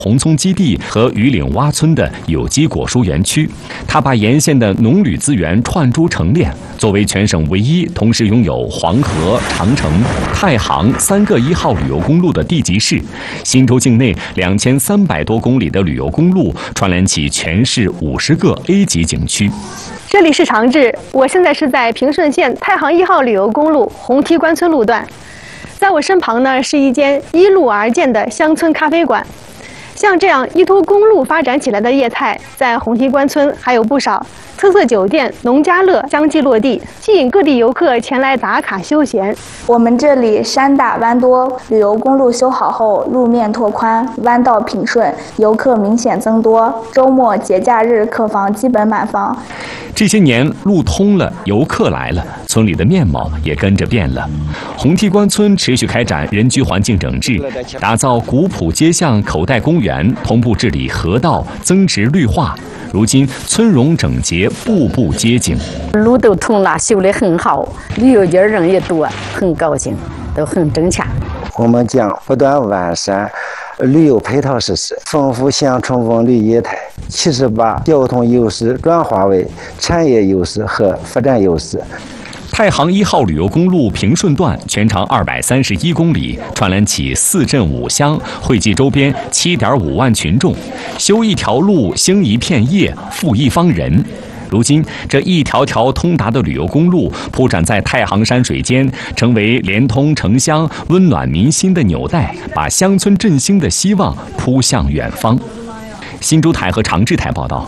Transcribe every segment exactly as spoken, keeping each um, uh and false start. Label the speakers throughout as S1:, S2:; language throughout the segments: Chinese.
S1: 红葱基地和榆岭洼村的有机果蔬园区，它把沿线的农旅资源串珠成链，作为全省唯一同时拥有黄河、长城、太行三个一号旅游公路的地级市。忻州境内两千三百多公里的旅游公路，串联起全市五十个 A 级景区。
S2: 这里是长治，我现在是在平顺县太行一号旅游公路红梯关村路段，在我身旁呢是一间依路而建的乡村咖啡馆。像这样依托公路发展起来的业态，在红梯关村还有不少。特色酒店、农家乐相继落地，吸引各地游客前来打卡休闲。
S3: 我们这里山大弯多，旅游公路修好后，路面拓宽，弯道平顺，游客明显增多。周末、节假日客房基本满房。
S1: 这些年路通了，游客来了，村里的面貌也跟着变了。红梯关村持续开展人居环境整治，打造古朴街巷、口袋公园，同步治理河道，增值绿化。如今村容整洁，步步街景，
S4: 路都通了，修得很好，旅游界人也多，很高兴，都很挣钱。
S5: 我们将不断完善旅游配套设施，丰富乡村文旅业态，其实把交通优势转化为产业优势和发展优势。
S1: 太行一号旅游公路平顺段全长二百三十一公里，串联起四镇五乡，汇集周边七点五万群众。修一条路，兴一片业，富一方人。如今，这一条条通达的旅游公路铺展在太行山水间，成为连通城乡、温暖民心的纽带，把乡村振兴的希望扑向远方。忻州台和长治台报道。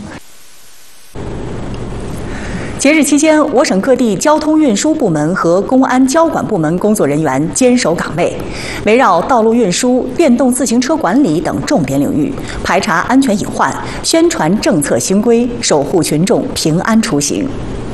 S6: 节日期间，我省各地交通运输部门和公安交管部门工作人员坚守岗位，围绕道路运输、电动自行车管理等重点领域，排查安全隐患，宣传政策新规，守护群众平安出行。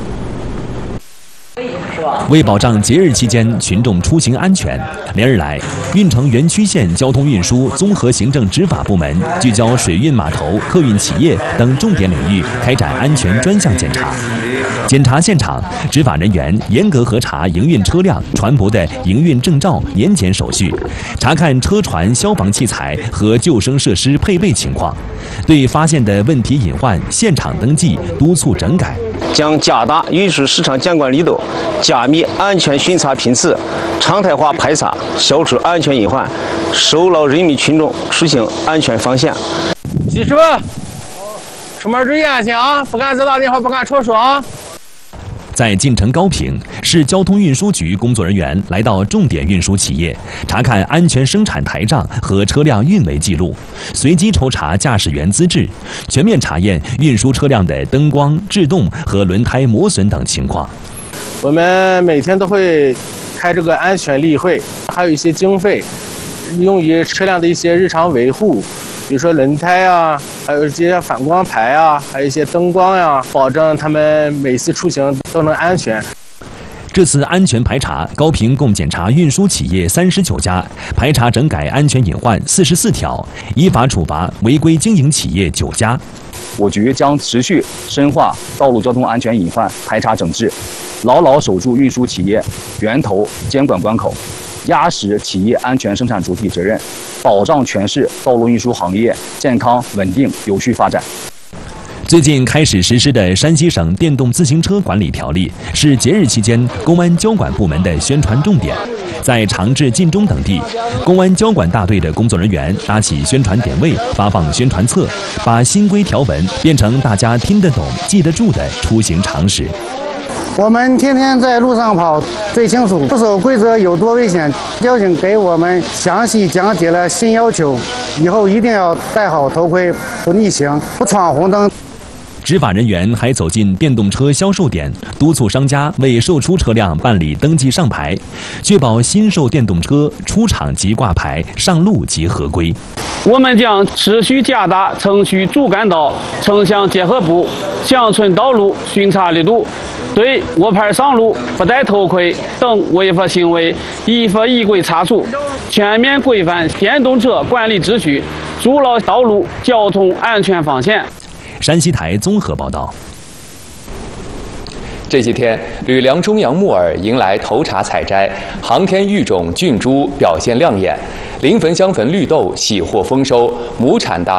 S7: 为保障节日期间群众出行安全，连日来，运城原区县交通运输综合行政执法部门聚焦水运码头、客运企业等重点领域，开展安全专项检查。检查现场，执法人员严格核查营运车辆、船舶的营运证照、年检手续，查看车船、消防器材和救生设施配备情况，对发现的问题隐患现场登记，督促整改。
S8: 将加大运输市场监管力度，加密安全巡查频次，常态化排查，消除安全隐患，守牢人民群众出行安全防线。
S9: 记住，出门注意安全啊！不敢再打电话，不敢戳说啊！
S7: 在晋城高平，市交通运输局工作人员来到重点运输企业，查看安全生产台账和车辆运维记录，随机抽查驾驶员资质，全面查验运输车辆的灯光、制动和轮胎磨损等情况。
S9: 我们每天都会开这个安全例会，还有一些经费用于车辆的一些日常维护。比如说轮胎啊，还有这些反光牌啊，还有一些灯光呀、啊，保证他们每次出行都能安全。
S7: 这次安全排查，高平共检查运输企业三十九家，排查整改安全隐患四十四条，依法处罚违规经营企业九家。
S10: 我局将持续深化道路交通安全隐患排查整治，牢牢守住运输企业源头监管关口，压实企业安全生产主体责任，保障全市道路运输行业健康稳定有序发展。
S7: 最近开始实施的山西省电动自行车管理条例是节日期间公安交管部门的宣传重点。在长治、晋中等地，公安交管大队的工作人员搭起宣传点位，发放宣传册，把新规条文变成大家听得懂、记得住的出行常识。
S11: 我们天天在路上跑，最清楚不守规则有多危险。交警给我们详细讲解了新要求，以后一定要戴好头盔，不逆行，不闯红灯。
S7: 执法人员还走进电动车销售点，督促商家为售出车辆办理登记上牌，确保新售电动车出厂即挂牌，上路即合规。
S12: 我们将持续加大城区主干道、城乡结合部、乡村道路巡查力度，对握牌上路、不戴头盔等违法行为依法依规查处，全面规范电动车管理秩序，筑牢道路交通安全防线。
S7: 山西台综合报道。
S13: 这几天，吕梁中阳木耳迎来头茬采摘，航天育种菌株表现亮眼。 临汾香汾绿豆喜获丰收，亩产达